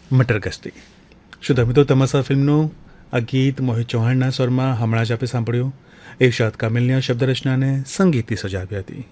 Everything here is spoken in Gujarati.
મટર ગશ્તી. શું તમે તો તમાશા ફિલ્મનું આ ગીત મોહિત ચૌહાણના સ્વરમાં હમણાં જ આપે સાંભળ્યું. ઇરશાદ કામિલની આ શબ્દ રચનાને સંગીતથી સજાવી હતી.